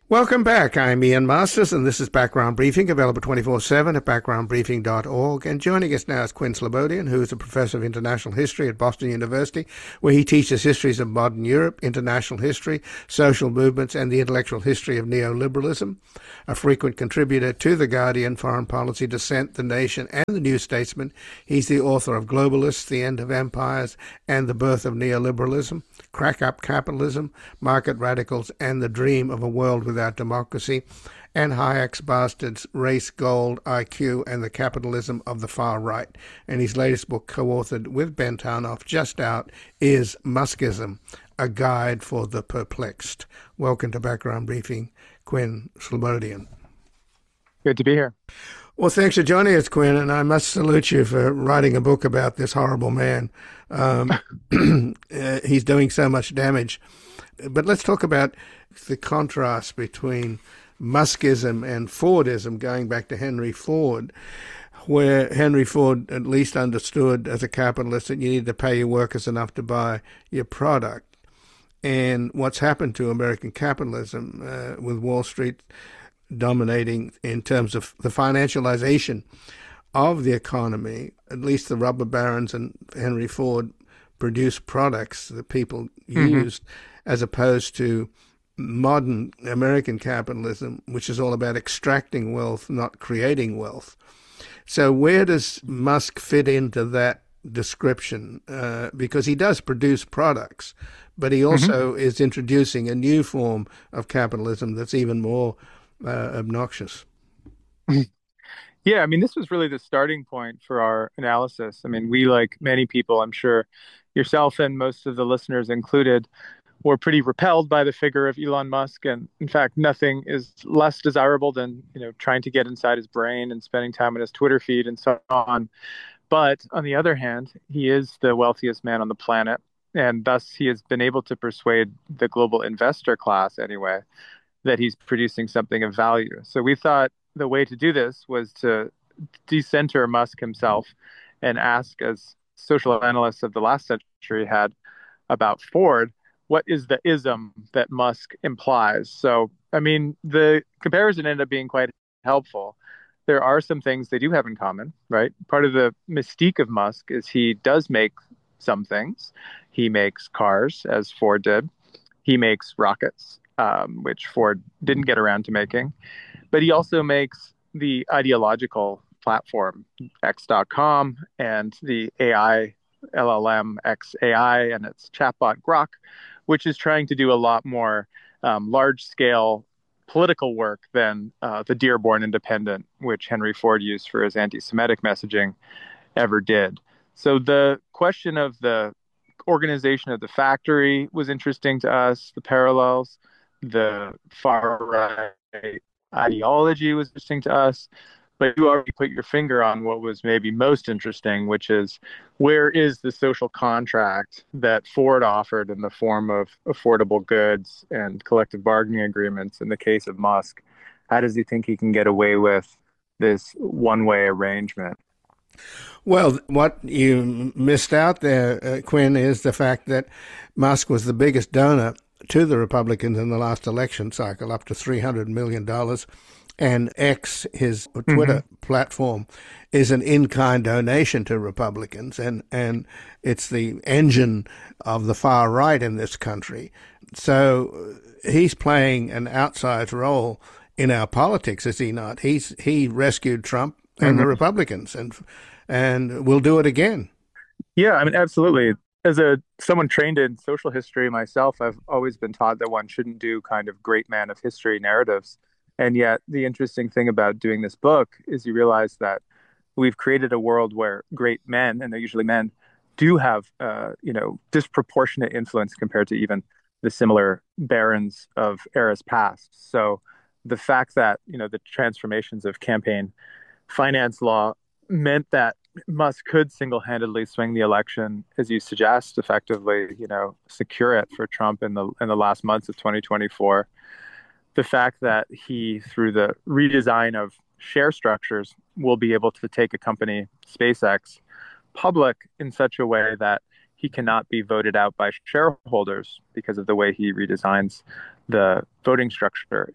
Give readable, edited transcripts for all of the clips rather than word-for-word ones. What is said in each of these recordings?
Welcome back. I'm Ian Masters, and this is Background Briefing, available 24/7 at backgroundbriefing.org. And joining us now is Quinn Slobodian, who is a professor of international history at Boston University, where he teaches histories of modern Europe, international history, social movements, and the intellectual history of neoliberalism. A frequent contributor to The Guardian, Foreign Policy, Dissent, The Nation, and The New Statesman, he's the author of Globalists, The End of Empires, and the Birth of Neoliberalism, Crack Up Capitalism, Market Radicals, and the Dream of a World Without Democracy, and Hayek's Bastards, Race, Gold, IQ, and the Capitalism of the Far Right. And his latest book, co-authored with Ben Tarnoff, just out, is Muskism, A Guide for the Perplexed. Welcome to Background Briefing, Quinn Slobodian. Good to be here. Well, thanks for joining us, Quinn, and I must salute you for writing a book about this horrible man. He's doing so much damage. But let's talk about the contrast between Muskism and Fordism, going back to Henry Ford, where Henry Ford at least understood as a capitalist that you need to pay your workers enough to buy your product. And what's happened to American capitalism with Wall Street dominating in terms of the financialization of the economy, at least the rubber barons and Henry Ford produced products that people used, as opposed to modern American capitalism, which is all about extracting wealth, not creating wealth. So where does Musk fit into that description? Because he does produce products, but he also is introducing a new form of capitalism that's even more obnoxious. Yeah, I mean, this was really the starting point for our analysis. I mean, we, like many people, I'm sure yourself and most of the listeners included, were pretty repelled by the figure of Elon Musk. And in fact, nothing is less desirable than, trying to get inside his brain and spending time on his Twitter feed and so on. But on the other hand, he is the wealthiest man on the planet. And thus he has been able to persuade the global investor class anyway that he's producing something of value. So we thought the way to do this was to decenter Musk himself and ask, as social analysts of the last century had about Ford, what is the ism that Musk implies? So, I mean, the comparison ended up being quite helpful. There are some things they do have in common, right? Part of the mystique of Musk is he does make some things. He makes cars, as Ford did. He makes rockets, which Ford didn't get around to making. But he also makes the ideological platform, X.com, and the AI LLM XAI and its chatbot Grok, which is trying to do a lot more large-scale political work than the Dearborn Independent, which Henry Ford used for his anti-Semitic messaging, ever did. So the question of the organization of the factory was interesting to us, the parallels. The far-right ideology was interesting to us. But you already put your finger on what was maybe most interesting, which is where is the social contract that Ford offered in the form of affordable goods and collective bargaining agreements in the case of Musk? How does he think he can get away with this one-way arrangement? Well, what you missed out there, Quinn, is the fact that Musk was the biggest donor to the Republicans in the last election cycle, up to $300 million. And X, his Twitter platform, is an in-kind donation to Republicans, and it's the engine of the far right in this country. So he's playing an outsized role in our politics, is he not? He rescued Trump and the Republicans, and will do it again. Yeah, I mean, absolutely. As someone trained in social history myself, I've always been taught that one shouldn't do kind of great man of history narratives. And yet the interesting thing about doing this book is you realize that we've created a world where great men, and they're usually men, do have, disproportionate influence compared to even the similar barons of eras past. So the fact that, the transformations of campaign finance law meant that Musk could single-handedly swing the election, as you suggest, effectively, secure it for Trump in the last months of 2024. The fact that he, through the redesign of share structures, will be able to take a company, SpaceX, public in such a way that he he cannot be voted out by shareholders because of the way he redesigns the voting structure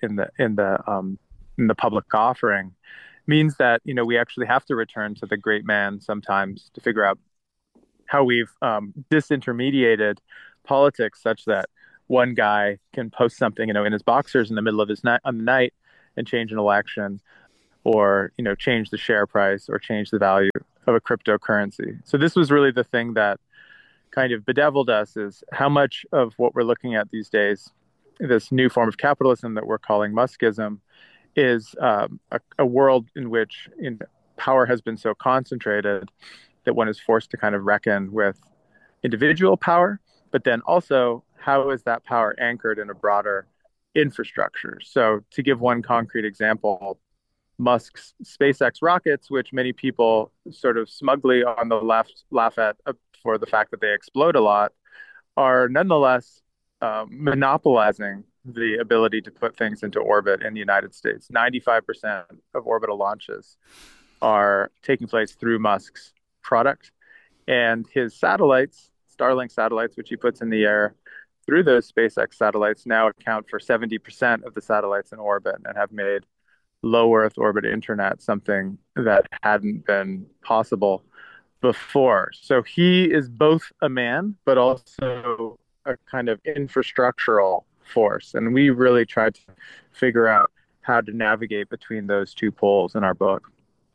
in the public offering, means that we actually have to return to the great man sometimes to figure out how we've disintermediated politics such that one guy can post something in his boxers in the middle of his night on the night and change an election, or change the share price or change the value of a cryptocurrency. So this was really the thing that kind of bedeviled us, is how much of what we're looking at these days, this new form of capitalism that we're calling Muskism, is a world in which power has been so concentrated that one is forced to kind of reckon with individual power, but then also how is that power anchored in a broader infrastructure. So to give one concrete example, Musk's SpaceX rockets, which many people sort of smugly on the left laugh at for the fact that they explode a lot, are nonetheless monopolizing the ability to put things into orbit in the United States. 95% of orbital launches are taking place through Musk's product. And his satellites, Starlink satellites, which he puts in the air through those SpaceX satellites, now account for 70% of the satellites in orbit and have made low Earth orbit internet something that hadn't been possible before. So he is both a man, but also a kind of infrastructural force. And we really tried to figure out how to navigate between those two poles in our book.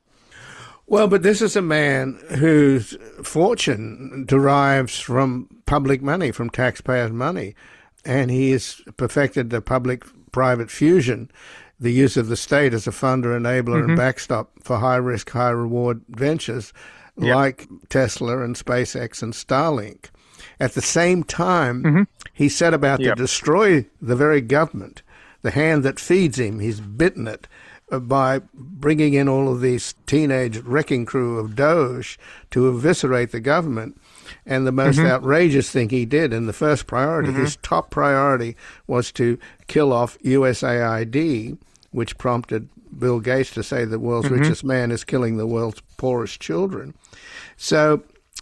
Well, but this is a man whose fortune derives from public money, from taxpayers' money, and he has perfected the public-private fusion, the use of the state as a funder, enabler, and backstop for high-risk, high-reward ventures like Tesla and SpaceX and Starlink. At the same time, he set about to destroy the very government, the hand that feeds him. He's bitten it by bringing in all of these teenage wrecking crew of Doge to eviscerate the government. And the most outrageous thing he did, and the first priority, his top priority, was to kill off USAID, which prompted Bill Gates to say the world's richest man is killing the world's poorest children. So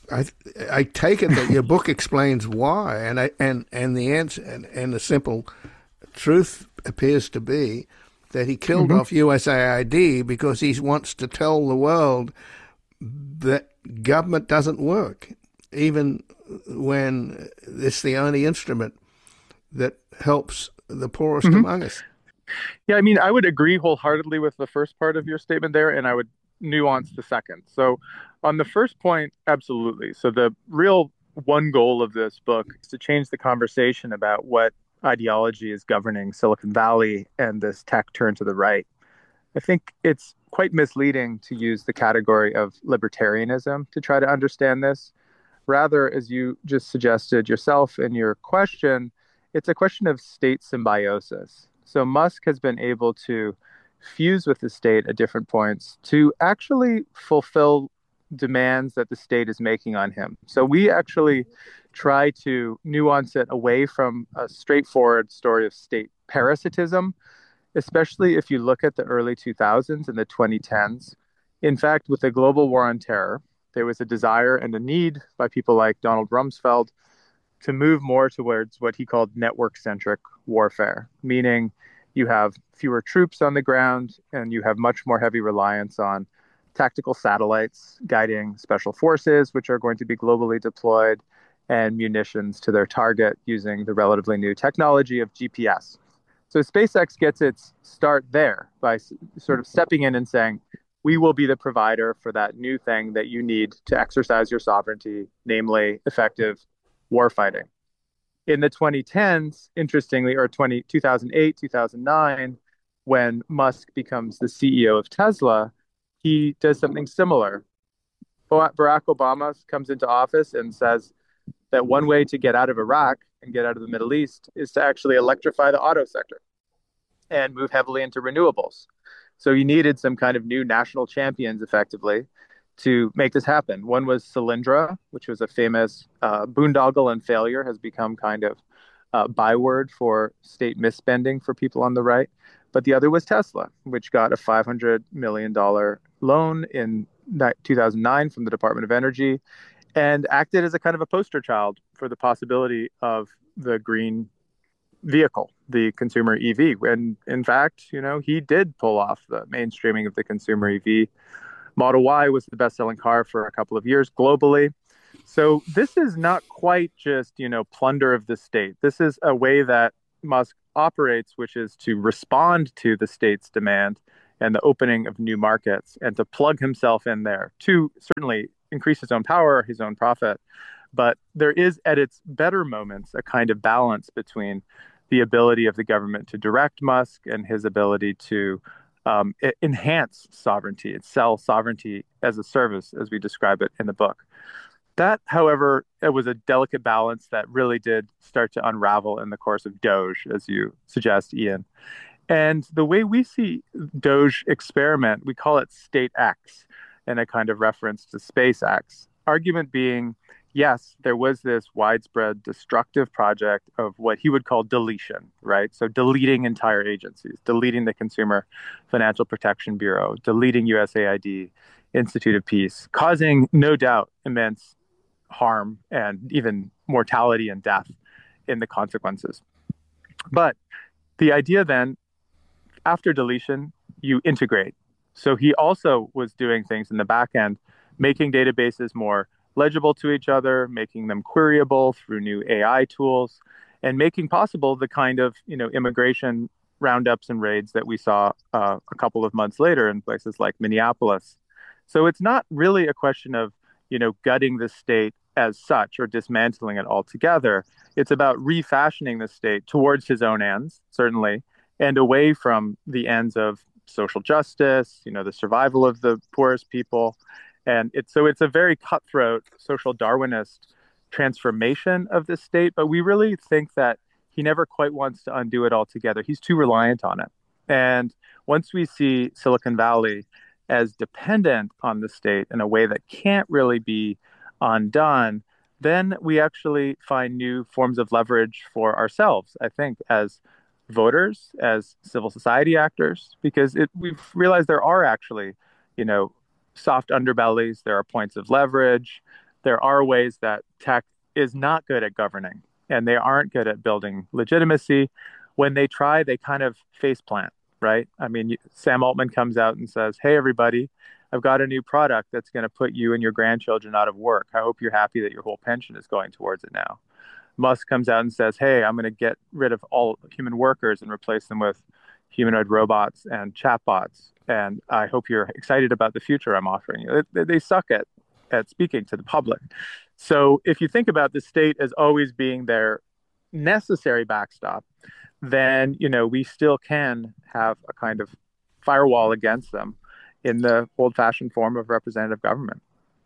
I take it that your book explains why, and the answer and the simple truth appears to be that he killed off USAID because he wants to tell the world that government doesn't work, even when it's the only instrument that helps the poorest among us. Yeah, I mean, I would agree wholeheartedly with the first part of your statement there, and I would nuance the second. So on the first point, absolutely. So the real one goal of this book is to change the conversation about what ideology is governing Silicon Valley and this tech turn to the right. I think it's quite misleading to use the category of libertarianism to try to understand this. Rather, as you just suggested yourself in your question, it's a question of state symbiosis. So Musk has been able to fuse with the state at different points to actually fulfill demands that the state is making on him. So we actually try to nuance it away from a straightforward story of state parasitism, especially if you look at the early 2000s and the 2010s. In fact, with the global war on terror, there was a desire and a need by people like Donald Rumsfeld to move more towards what he called network-centric warfare, meaning you have fewer troops on the ground and you have much more heavy reliance on tactical satellites guiding special forces, which are going to be globally deployed, and munitions to their target using the relatively new technology of GPS. So SpaceX gets its start there by sort of stepping in and saying, we will be the provider for that new thing that you need to exercise your sovereignty, namely effective warfighting. In the 2010s, interestingly, or 2008, 2009, when Musk becomes the CEO of Tesla, he does something similar. Barack Obama comes into office and says that one way to get out of Iraq and get out of the Middle East is to actually electrify the auto sector and move heavily into renewables. So you needed some kind of new national champions, effectively, to make this happen. One was Solyndra, which was a famous boondoggle and failure, has become kind of byword for state misspending for people on the right. But the other was Tesla, which got a $500 million loan in 2009 from the Department of Energy and acted as a kind of a poster child for the possibility of the green vehicle, the consumer EV. And in fact, he did pull off the mainstreaming of the consumer EV. Model Y was the best-selling car for a couple of years globally. So this is not quite just, plunder of the state. This is a way that Musk operates, which is to respond to the state's demand and the opening of new markets and to plug himself in there to certainly increase his own power, his own profit. But there is, at its better moments, a kind of balance between the ability of the government to direct Musk and his ability to enhance sovereignty and sell sovereignty as a service, as we describe it in the book. That, however, it was a delicate balance that really did start to unravel in the course of Doge, as you suggest, Ian. And the way we see Doge experiment, we call it State X, in a kind of reference to SpaceX. Argument being, yes, there was this widespread destructive project of what he would call deletion, right? So deleting entire agencies, deleting the Consumer Financial Protection Bureau, deleting USAID, Institute of Peace, causing no doubt immense harm and even mortality and death in the consequences. But the idea then, after deletion, you integrate. So he also was doing things in the back end, making databases more legible to each other, making them queryable through new AI tools, and making possible the kind of immigration roundups and raids that we saw a couple of months later in places like Minneapolis. So it's not really a question of gutting the state as such or dismantling it altogether. It's about refashioning the state towards his own ends, certainly, and away from the ends of social justice, the survival of the poorest people. And it's a very cutthroat social Darwinist transformation of the state, but we really think that he never quite wants to undo it altogether. He's too reliant on it. And once we see Silicon Valley as dependent on the state in a way that can't really be undone, then we actually find new forms of leverage for ourselves, I think, as voters, as civil society actors, because we've realized there are actually, soft underbellies, there are points of leverage, there are ways that tech is not good at governing, and they aren't good at building legitimacy. When they try, they kind of faceplant, right? I mean, Sam Altman comes out and says, "Hey, everybody, I've got a new product that's going to put you and your grandchildren out of work. I hope you're happy that your whole pension is going towards it now." Musk comes out and says, "Hey, I'm going to get rid of all human workers and replace them with humanoid robots and chatbots. And I hope you're excited about the future I'm offering you." They suck at speaking to the public. So if you think about the state as always being their necessary backstop, then, we still can have a kind of firewall against them in the old-fashioned form of representative government.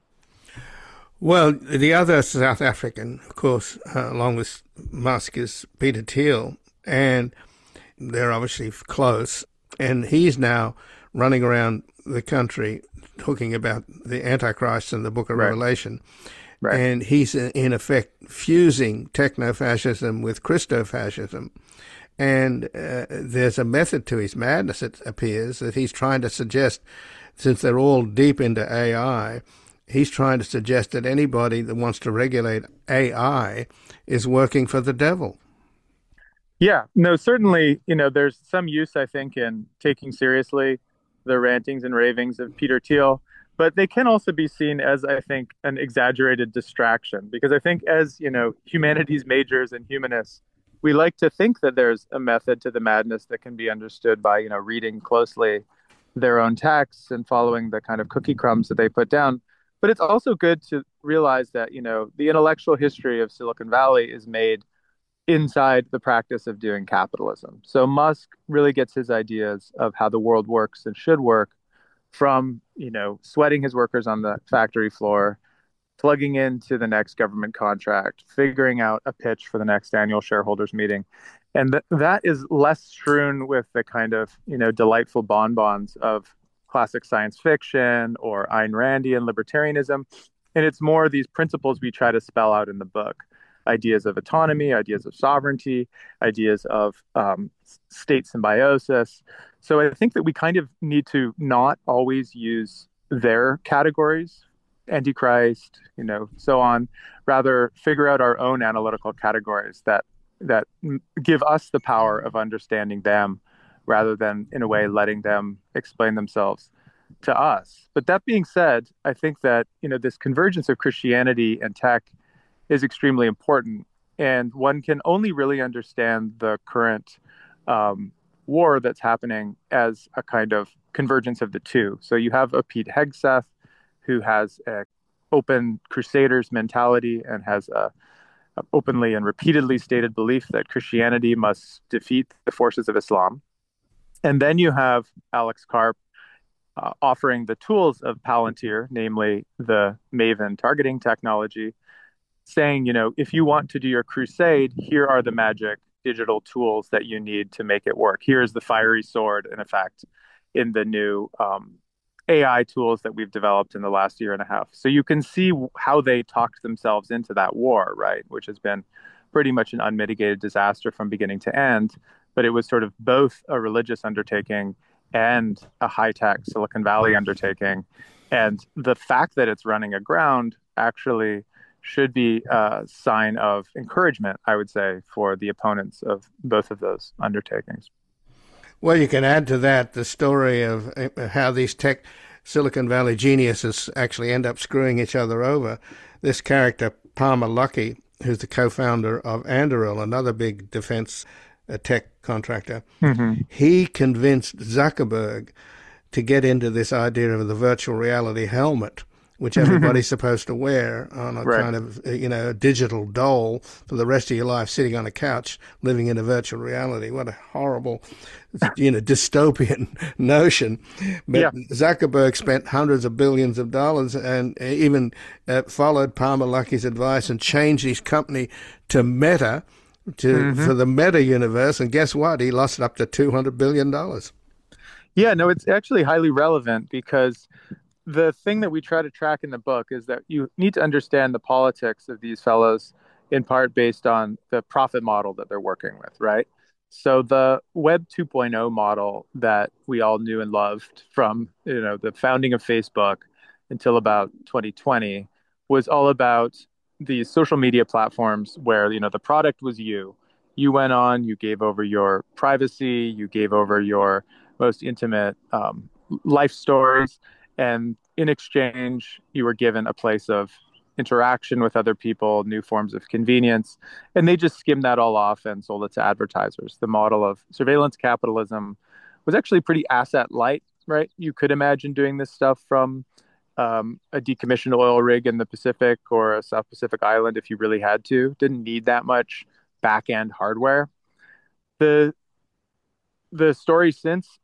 Well, the other South African, of course, along with Musk, is Peter Thiel, and they're obviously close. And he's now running around the country talking about the Antichrist in the Book of Revelation. Right. And he's, in effect, fusing techno-fascism with Christo-fascism. And there's a method to his madness, it appears, that he's trying to suggest, since they're all deep into AI, he's trying to suggest that anybody that wants to regulate AI is working for the devil. Yeah, no, certainly, there's some use, I think, in taking seriously the rantings and ravings of Peter Thiel, but they can also be seen as, I think, an exaggerated distraction, because I think as, humanities majors and humanists, we like to think that there's a method to the madness that can be understood by, reading closely their own texts and following the kind of cookie crumbs that they put down. But it's also good to realize that, the intellectual history of Silicon Valley is made inside the practice of doing capitalism. So Musk really gets his ideas of how the world works and should work from, sweating his workers on the factory floor, plugging into the next government contract, figuring out a pitch for the next annual shareholders meeting. And that is less strewn with the kind of, delightful bonbons of classic science fiction or Ayn Randian libertarianism. And it's more these principles we try to spell out in the book: ideas of autonomy, ideas of sovereignty, ideas of state symbiosis. So I think that we kind of need to not always use their categories Antichrist, so on. Rather, figure out our own analytical categories that give us the power of understanding them, rather than in a way letting them explain themselves to us. But that being said, I think that this convergence of Christianity and tech is extremely important, and one can only really understand the current um, war that's happening as a kind of convergence of the two. So you have a Pete Hegseth who has a open crusaders mentality and has a openly and repeatedly stated belief that Christianity must defeat the forces of Islam. And then you have Alex Karp offering the tools of Palantir, namely the Maven targeting technology, saying, if you want to do your crusade, here are the magic digital tools that you need to make it work. Here's the fiery sword, in effect, in the new AI tools that we've developed in the last year and a half. So you can see how they talked themselves into that war, right? Which has been pretty much an unmitigated disaster from beginning to end. But it was sort of both a religious undertaking and a high-tech Silicon Valley undertaking. And the fact that it's running aground actually should be a sign of encouragement, I would say, for the opponents of both of those undertakings. Well, you can add to that the story of how these tech Silicon Valley geniuses actually end up screwing each other over. This character, Palmer Luckey, who's the co-founder of Anduril, another big defense tech contractor, he convinced Zuckerberg to get into this idea of the virtual reality helmet, which everybody's supposed to wear on a Right. kind of, digital doll for the rest of your life, sitting on a couch, living in a virtual reality. What a horrible, dystopian notion. But Yeah. Zuckerberg spent hundreds of billions of dollars and even followed Palmer Luckey's advice and changed his company to Meta, for the Meta universe. And guess what? He lost up to $200 billion. Yeah, no, it's actually highly relevant because the thing that we try to track in the book is that you need to understand the politics of these fellows in part based on the profit model that they're working with, right? So the Web 2.0 model that we all knew and loved from, the founding of Facebook until about 2020 was all about these social media platforms where, the product was you. You went on, you gave over your privacy, you gave over your most intimate life stories, and in exchange, you were given a place of interaction with other people, new forms of convenience, and they just skimmed that all off and sold it to advertisers. The model of surveillance capitalism was actually pretty asset light, right? You could imagine doing this stuff from a decommissioned oil rig in the Pacific or a South Pacific island if you really had to. Didn't need that much back end hardware. The the story since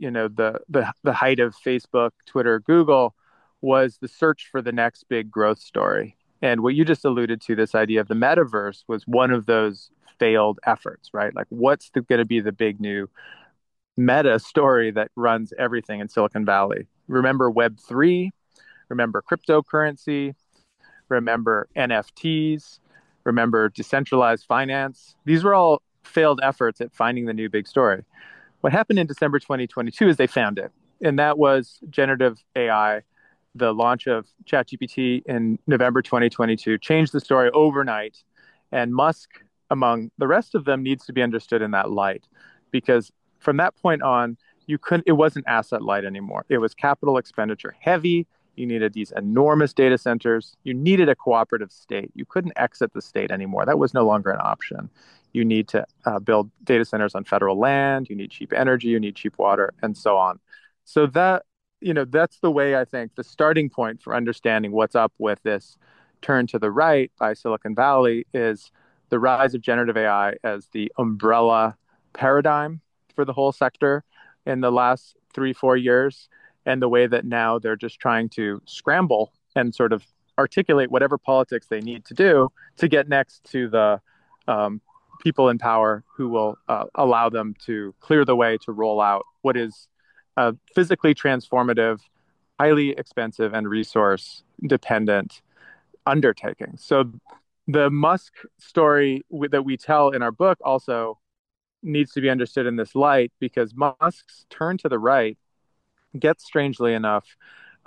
the height of Facebook, Twitter, Google was the search for the next big growth story. And what you just alluded to, this idea of the metaverse, was one of those failed efforts, right? Like, what's going to be the big new meta story that runs everything in Silicon Valley? Remember Web3, remember cryptocurrency, remember NFTs, remember decentralized finance. These were all failed efforts at finding the new big story. What happened in December 2022 is they found it, and that was generative AI. The launch of ChatGPT in November 2022 changed the story overnight, and Musk, among the rest of them, needs to be understood in that light, because from that point on, it wasn't asset light anymore. It was capital expenditure heavy. You needed these enormous data centers. You needed a cooperative state. You couldn't exit the state anymore. That was no longer an option. You need to build data centers on federal land. You need cheap energy. You need cheap water, and so on. So that's the way I think the starting point for understanding what's up with this turn to the right by Silicon Valley is the rise of generative AI as the umbrella paradigm for the whole sector in the last 3-4 years, and the way that now they're just trying to scramble and sort of articulate whatever politics they need to do to get next to the people in power who will allow them to clear the way to roll out what is a physically transformative, highly expensive, and resource dependent undertaking. So the Musk story that we tell in our book also needs to be understood in this light, because Musk's turn to the right gets, strangely enough,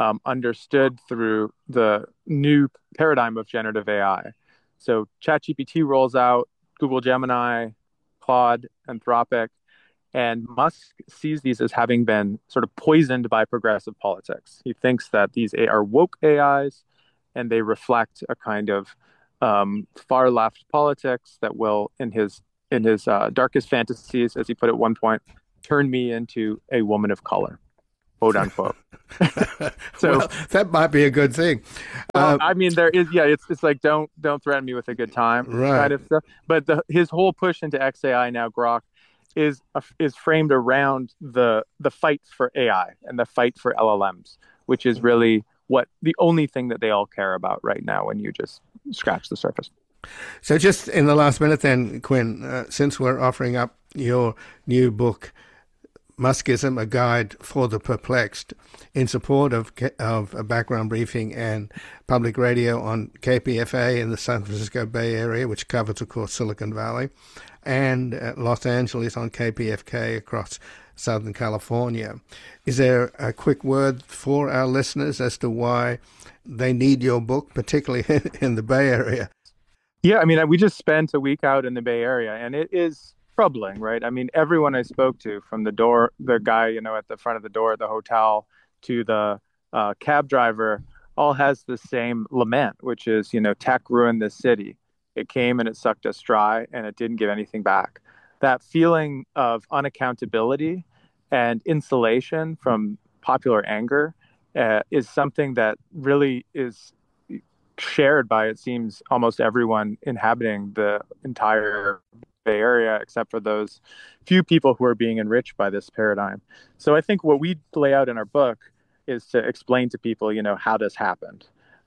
understood through the new paradigm of generative AI. So ChatGPT rolls out, Google Gemini, Claude, Anthropic, and Musk sees these as having been sort of poisoned by progressive politics. He thinks that these are woke AIs and they reflect a kind of far left politics that will, in his darkest fantasies, as he put it at one point, turn me into a woman of color, quote unquote. So well, that might be a good thing. Well, I mean, there is, yeah, it's like don't threaten me with a good time, right, kind of stuff. But his whole push into XAI now, Grok, is framed around the fight for AI and the fight for LLMs, which is really what the only thing that they all care about right now when you just scratch the surface. So just in the last minute then, Quinn, since we're offering up your new book, Muskism, A Guide for the Perplexed, in support of a background briefing and public radio on KPFA in the San Francisco Bay Area, which covers, of course, Silicon Valley, and Los Angeles on KPFK across Southern California. Is there a quick word for our listeners as to why they need your book, particularly in the Bay Area? Yeah, I mean, we just spent a week out in the Bay Area, and it is troubling, right? I mean, everyone I spoke to, from the guy, at the front of the door at the hotel, to the cab driver, all has the same lament, which is, tech ruined this city. It came and it sucked us dry, and it didn't give anything back. That feeling of unaccountability and insulation from popular anger is something that really is shared by, it seems, almost everyone inhabiting the entire Bay Area, except for those few people who are being enriched by this paradigm. So I think what we lay out in our book is to explain to people, how this happened,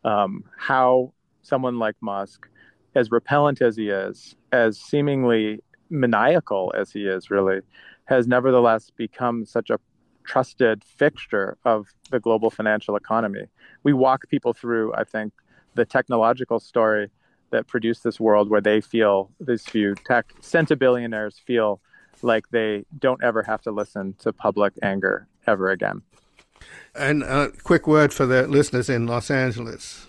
how someone like Musk, as repellent as he is, as seemingly maniacal as he is, really, has nevertheless become such a trusted fixture of the global financial economy. We walk people through, I think, the technological story that produced this world where they feel, these few tech centibillionaires feel like they don't ever have to listen to public anger ever again. And a quick word for the listeners in Los Angeles.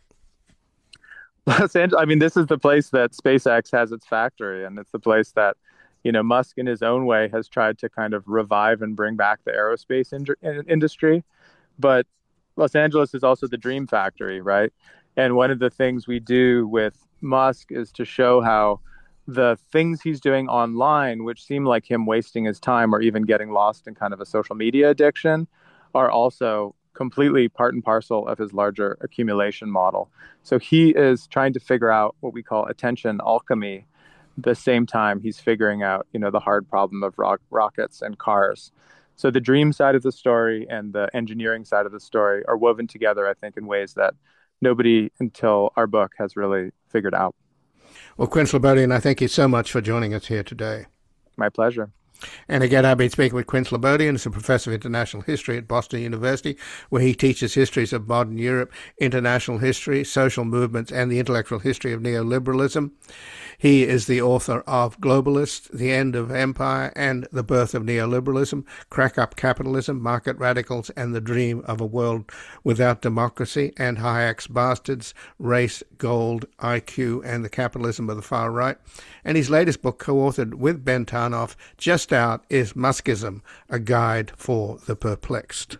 Los Angeles, I mean, this is the place that SpaceX has its factory, and it's the place that, Musk in his own way has tried to kind of revive and bring back the aerospace industry. But Los Angeles is also the dream factory, right? And one of the things we do with Musk is to show how the things he's doing online, which seem like him wasting his time or even getting lost in kind of a social media addiction, are also completely part and parcel of his larger accumulation model. So he is trying to figure out what we call attention alchemy. The same time he's figuring out, the hard problem of rockets and cars. So the dream side of the story and the engineering side of the story are woven together, I think, in ways that nobody until our book has really figured out. Well, Quinn Slobodian, I thank you so much for joining us here today. My pleasure. And again, I've been speaking with Quinn Slobodian, who's a professor of international history at Boston University, where he teaches histories of modern Europe, international history, social movements, and the intellectual history of neoliberalism. He is the author of Globalists, The End of Empire and the Birth of Neoliberalism, Crack Up Capitalism, Market Radicals, and the Dream of a World Without Democracy, and Hayek's Bastards, Race, Gold, IQ, and the Capitalism of the Far Right. And his latest book, co-authored with Ben Tarnoff, just out, is Muskism, A Guide for the Perplexed.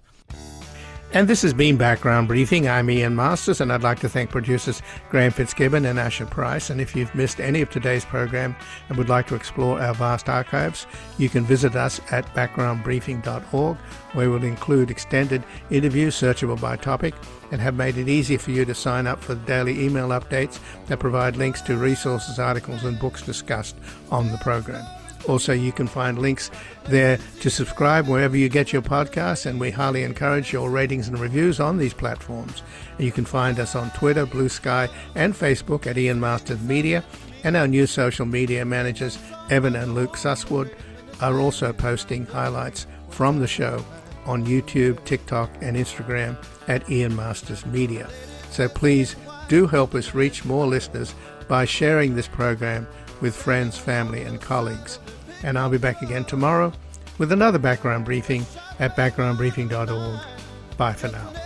And this has been Background Briefing. I'm Ian Masters, and I'd like to thank producers Graham Fitzgibbon and Asher Price. And if you've missed any of today's program and would like to explore our vast archives, you can visit us at backgroundbriefing.org, where we'll include extended interviews searchable by topic and have made it easy for you to sign up for the daily email updates that provide links to resources, articles, and books discussed on the program. Also, you can find links there to subscribe wherever you get your podcasts, and we highly encourage your ratings and reviews on these platforms. And you can find us on Twitter, Blue Sky, and Facebook at Ian Masters Media, and our new social media managers, Evan and Luke Susswood, are also posting highlights from the show on YouTube, TikTok, and Instagram at Ian Masters Media. So please do help us reach more listeners by sharing this program with friends, family, and colleagues. And I'll be back again tomorrow with another background briefing at backgroundbriefing.org. Bye for now.